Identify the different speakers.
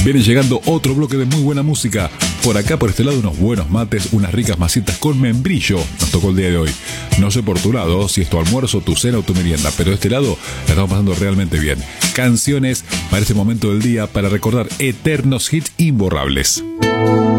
Speaker 1: Viene llegando otro bloque de muy buena música. Por acá, por este lado, unos buenos mates, unas ricas masitas con membrillo. Nos tocó el día de hoy. No sé por tu lado, si es tu almuerzo, tu cena o tu merienda, pero de este lado la estamos pasando realmente bien. Canciones para este momento del día para recordar eternos hits imborrables.